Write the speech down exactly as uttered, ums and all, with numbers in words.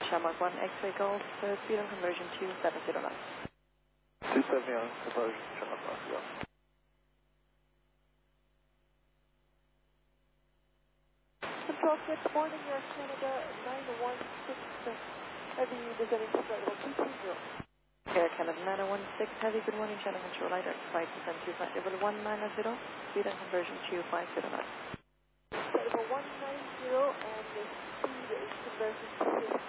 Shamrock one X-ray Golf, uh, speed and conversion two seven zero knots. two seventy on conversion, Shamrock one, go. Control, good morning, Air Canada nine one six, heavy descending to flight level two two zero. Air Canada nine one six, heavy, good morning, channel control light, flight descent to flight level one nine zero, speed and conversion two five zero knots. Flight level one nine zero, and the speed is conversion to